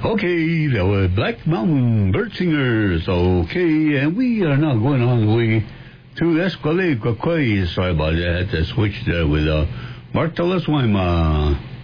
Okay, that was Black Mountain Bird Singers. Okay, and we are now going on the way to Escalade. Sorry about that. I had to switch there with Mark Teleswima.